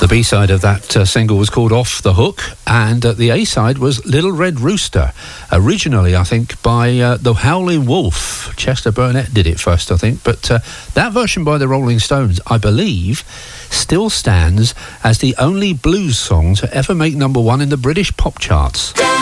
The B-side of that single was called Off the Hook, and the A-side was Little Red Rooster, originally, I think, by the Howlin' Wolf. Chester Burnett did it first, I think, but that version by the Rolling Stones, I believe, still stands as the only blues song to ever make #1 in the British pop charts.